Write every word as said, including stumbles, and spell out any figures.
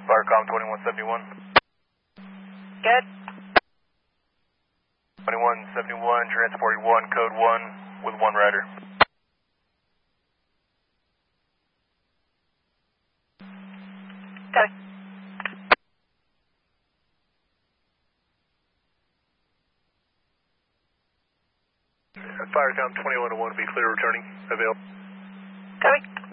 Firecom twenty-one seventy-one. Good. twenty-one seventy-one, transporting one, code one, with one rider. Got it. Firecom twenty-one oh one, be clear returning, available. Copy.